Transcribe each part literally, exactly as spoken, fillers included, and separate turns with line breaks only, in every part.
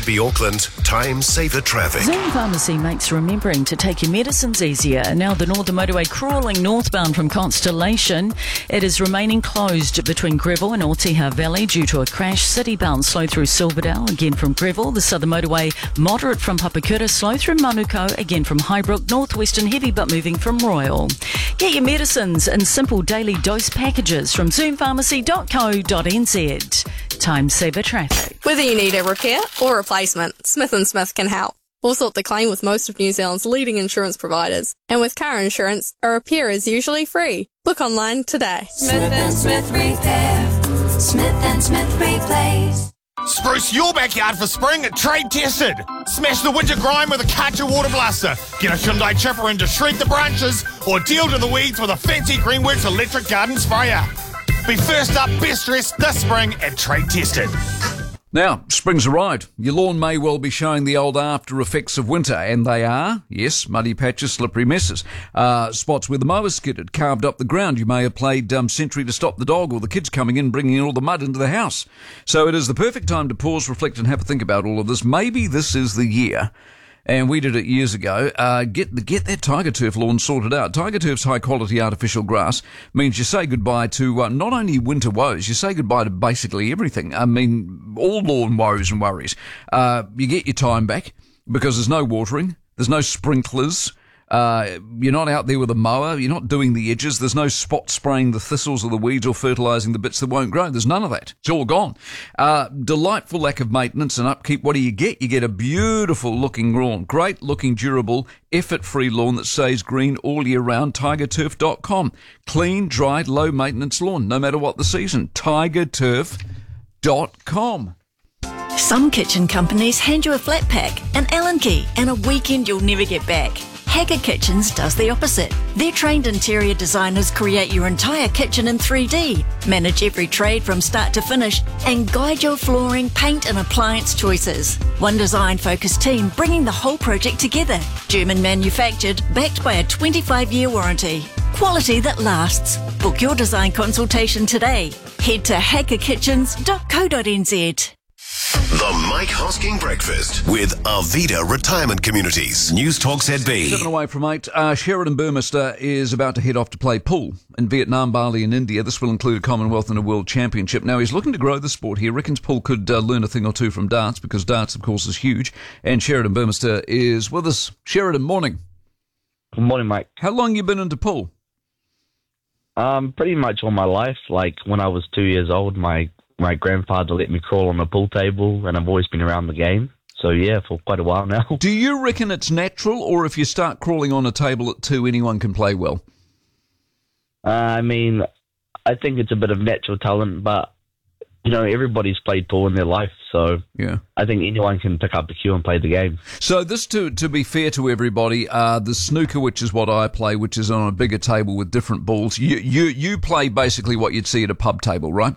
Rugby Auckland, Time Saver Traffic.
Zoom Pharmacy makes remembering to take your medicines easier. Now the Northern Motorway crawling northbound from Constellation. It is remaining closed between Greville and Otiha Valley due to a crash. City-bound slow through Silverdale, again from Greville. The Southern Motorway moderate from Papakura, slow through Manuko, again from Highbrook. Northwestern heavy but moving from Royal. Get your medicines in simple daily dose packages from zoom pharmacy dot co dot n z. Time Saver Traffic.
Whether you need a repair or replacement, Smith and Smith can help. We'll sort the claim with most of New Zealand's leading insurance providers. And with car insurance, a repair is usually free. Book online today.
Smith and Smith Repair. Smith and Smith Replace.
Spruce your backyard for spring at Trade Tested. Smash the winter grime with a Karcher water blaster. Get a Hyundai chipper in to shred the branches, or deal to the weeds with a fancy Greenworks electric garden sprayer. Be first up, best dressed this spring at Trade Tested.
Now, spring's arrived. Your lawn may well be showing the old after effects of winter, and they are, yes, muddy patches, slippery messes. Uh, spots where the mower skidded, carved up the ground. You may have played um, sentry to stop the dog, or the kids coming in, bringing all the mud into the house. So it is the perfect time to pause, reflect, and have a think about all of this. Maybe this is the year. And we did it years ago. Uh, get get that Tiger Turf lawn sorted out. Tiger Turf's high-quality artificial grass means you say goodbye to uh, not only winter woes, you say goodbye to basically everything. I mean, all lawn woes and worries. Uh, you get your time back because there's no watering, there's no sprinklers. Uh, you're not out there with a mower. You're not doing the edges. There's no spot spraying the thistles or the weeds or fertilising the bits that won't grow. There's none of that. It's all gone. Uh, delightful lack of maintenance and upkeep. What do you get? You get a beautiful looking lawn. Great looking, durable, effort-free lawn that stays green all year round. tiger turf dot com. Clean, dried, low maintenance lawn, no matter what the season. tiger turf dot com.
Some kitchen companies hand you a flat pack, an Allen key, and a weekend you'll never get back. Haggard Kitchens does the opposite. Their trained interior designers create your entire kitchen in three D, manage every trade from start to finish, and guide your flooring, paint and appliance choices. One design-focused team bringing the whole project together. German manufactured, backed by a twenty-five year warranty. Quality that lasts. Book your design consultation today. Head to haggard kitchens dot co dot n z.
The Mike Hosking Breakfast with Arvida Retirement Communities. News Talk Z B.
Seven away from eight. Uh, Sheridan Burmester is about to head off to play pool in Vietnam, Bali and India. This will include a Commonwealth and a World Championship. Now, he's looking to grow the sport here. Reckons pool could uh, learn a thing or two from darts, because darts, of course, is huge. And Sheridan Burmester is with us. Sheridan, morning.
Good morning, Mike.
How long you been into pool?
Um, pretty much all my life. Like, when I was two years old, my My grandfather let me crawl on a pool table, and I've always been around the game. So, yeah, for quite a while now.
Do you reckon it's natural, or if you start crawling on a table at two, anyone can play well?
Uh, I mean, I think it's a bit of natural talent, but, you know, everybody's played pool in their life, so
yeah,
I think anyone can pick up the cue and play the game.
So this, to to be fair to everybody, uh, the snooker, which is what I play, which is on a bigger table with different balls, you you, you play basically what you'd see at a pub table, right?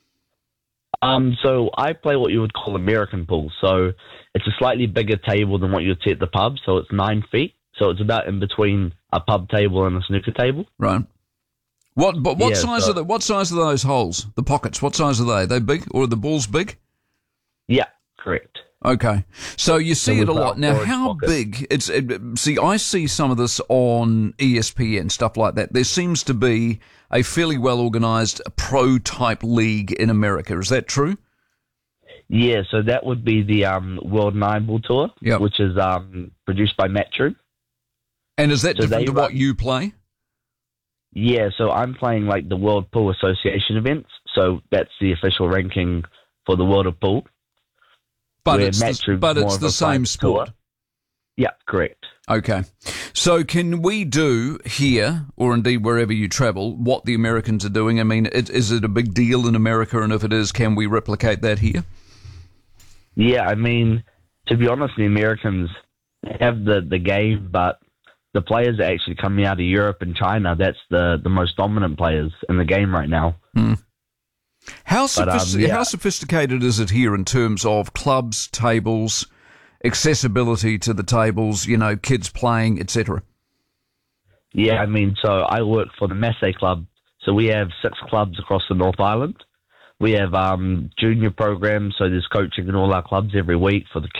Um, so I play what you would call American pool. So it's a slightly bigger table than what you'd see at the pub. So it's nine feet. So it's about in between a pub table and a snooker table.
Right. What? But what
Yeah,
size
so-
are the, What size are those holes? The pockets. What size are they? Are they big, or are the balls big?
Yeah, correct.
Okay, so you see
So
it a
with
lot.
our
Now,
forward
how
pocket.
big? It's it, see, I see some of this on E S P N, stuff like that. There seems to be a fairly well organised pro-type league in America. Is that true?
Yeah, so that would be the um, World Nine Ball Tour,
Yep.
which is um, produced by Matchroom.
And is that
So
different
they
to what
run-
you play?
Yeah, so I'm playing like the World Pool Association events. So that's the official ranking for the world of pool.
But
where
it's the,
Matchroom's
but
more
it's
of
the
a
same
private
sport.
tour. Yeah, correct.
Okay. So can we do here, or indeed wherever you travel, what the Americans are doing? I mean, it, is it a big deal in America? And if it is, can we replicate that here?
Yeah, I mean, to be honest, the Americans have the, the game, but the players are actually coming out of Europe and China. That's the, the most dominant players in the game right now.
Hmm. How,
But, um,
sophistic-
yeah.
how sophisticated is it here in terms of clubs, tables, accessibility to the tables, you know, kids playing, et cetera?
Yeah, I mean, so I work for the Massey Club. So we have six clubs across the North Island. We have um, junior programs, so there's coaching in all our clubs every week for the